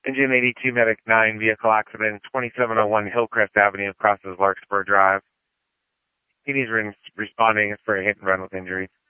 Engine 82 Medic 9 vehicle accident, 2701 Hillcrest Avenue, crosses Larkspur Drive. He needs responding for a hit and run with injuries.